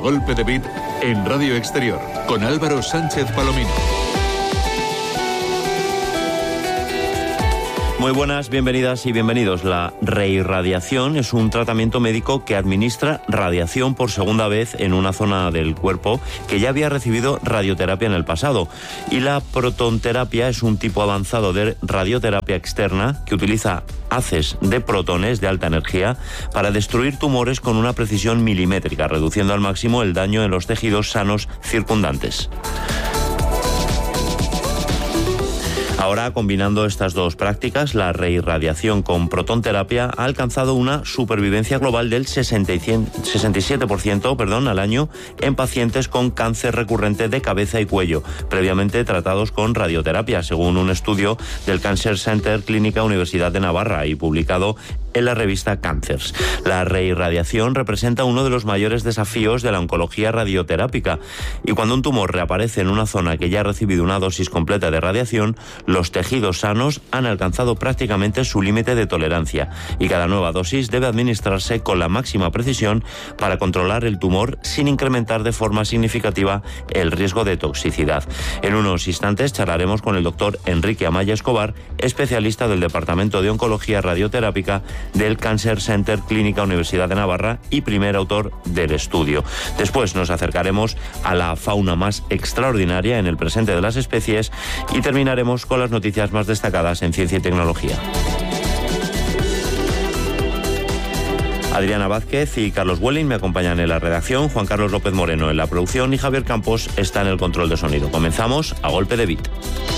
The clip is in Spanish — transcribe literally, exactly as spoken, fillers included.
Golpe de Beat en Radio Exterior con Álvaro Sánchez Palomino. Muy buenas, bienvenidas y bienvenidos. La reirradiación es un tratamiento médico que administra radiación por segunda vez en una zona del cuerpo que ya había recibido radioterapia en el pasado. Y la protonterapia es un tipo avanzado de radioterapia externa que utiliza haces de protones de alta energía para destruir tumores con una precisión milimétrica, reduciendo al máximo el daño en los tejidos sanos circundantes. Ahora, combinando estas dos prácticas, la reirradiación con protonterapia ha alcanzado una supervivencia global del sesenta y siete por ciento perdón, al año en pacientes con cáncer recurrente de cabeza y cuello, previamente tratados con radioterapia, según un estudio del Cancer Center Clínica Universidad de Navarra y publicado en la revista Cancers. La reirradiación representa uno de los mayores desafíos de la oncología radioterápica y cuando un tumor reaparece en una zona que ya ha recibido una dosis completa de radiación, los tejidos sanos han alcanzado prácticamente su límite de tolerancia y cada nueva dosis debe administrarse con la máxima precisión para controlar el tumor sin incrementar de forma significativa el riesgo de toxicidad. En unos instantes charlaremos con el doctor Enrique Amaya Escobar, especialista del Departamento de Oncología Radioterápica del Cancer Center Clínica Universidad de Navarra y primer autor del estudio. Después nos acercaremos a la fauna más extraordinaria en el presente de las especies y terminaremos con las noticias más destacadas en ciencia y tecnología. Adriana Vázquez y Carlos Welling me acompañan en la redacción, Juan Carlos López Moreno en la producción y Javier Campos está en el control de sonido. Comenzamos a golpe de beat.